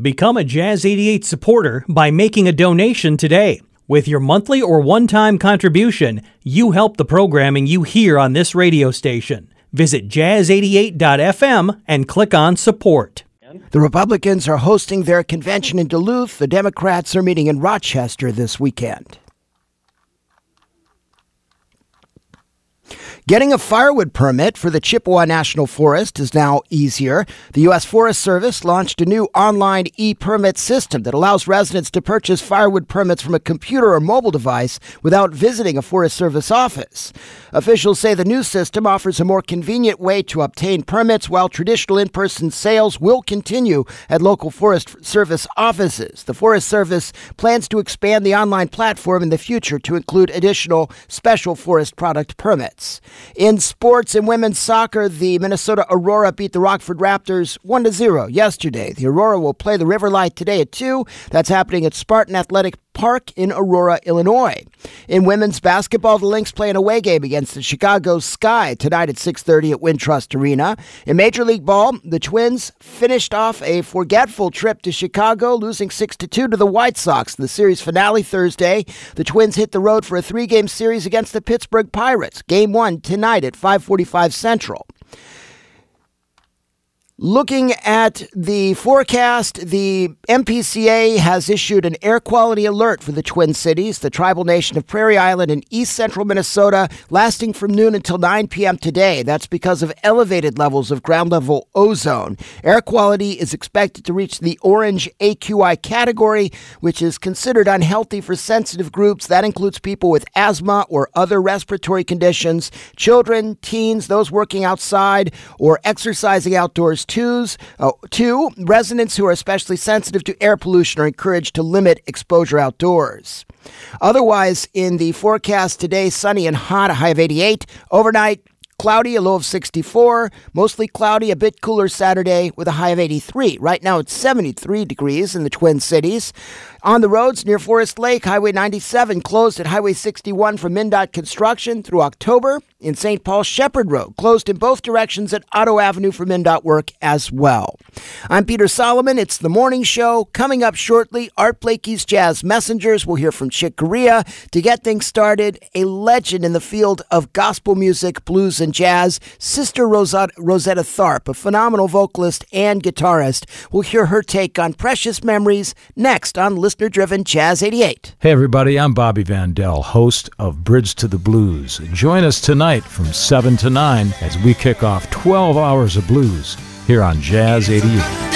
Become a Jazz 88 supporter by making a donation today. With your monthly or one-time contribution, you help the programming you hear on this radio station. Visit jazz88.fm and click on support. The Republicans are hosting their convention in Duluth. The Democrats are meeting in Rochester this weekend. Getting a firewood permit for the Chippewa National Forest is now easier. The U.S. Forest Service launched a new online e-permit system that allows residents to purchase firewood permits from a computer or mobile device without visiting a Forest Service office. Officials say the new system offers a more convenient way to obtain permits, while traditional in-person sales will continue at local Forest Service offices. The Forest Service plans to expand the online platform in the future to include additional special forest product permits. In sports and women's soccer, the Minnesota Aurora beat the Rockford Raptors 1-0 yesterday. The Aurora will play the River Light today at 2. That's happening at Spartan Athletic Park in Aurora, Illinois. In women's basketball, the Lynx play an away game against the Chicago Sky tonight at 6:30 at Wintrust Arena. In Major League Ball, the Twins finished off a forgetful trip to Chicago, losing 6-2 to the White Sox in the series finale Thursday. The Twins hit the road for a 3-game series against the Pittsburgh Pirates. Game 1 tonight at 5:45 Central. Looking at the forecast, the MPCA has issued an air quality alert for the Twin Cities, the tribal nation of Prairie Island in east central Minnesota, lasting from noon until 9 p.m. today. That's because of elevated levels of ground level ozone. Air quality is expected to reach the orange AQI category, which is considered unhealthy for sensitive groups. That includes people with asthma or other respiratory conditions, children, teens, those working outside or exercising outdoors. Two, residents who are especially sensitive to air pollution are encouraged to limit exposure outdoors. Otherwise, in the forecast today, sunny and hot, a high of 88. Overnight, cloudy, a low of 64. Mostly cloudy, a bit cooler Saturday with a high of 83. Right now, it's 73 degrees in the Twin Cities. On the roads near Forest Lake, Highway 97 closed at Highway 61 for MnDOT construction through October. In St. Paul, Shepherd Road closed in both directions at Otto Avenue for MnDOT work as well. I'm Peter Solomon. It's The Morning Show. Coming up shortly, Art Blakey's Jazz Messengers. We'll hear from Chick Corea. To get things started, a legend in the field of gospel music, blues, and jazz, Sister Rosetta Tharpe, a phenomenal vocalist and guitarist. We'll hear her take on Precious Memories next on listener-driven Jazz 88. Hey everybody, I'm Bobby Vandell, host of Bridge to the Blues. Join us tonight from 7 to 9 as we kick off 12 hours of blues here on Jazz 88.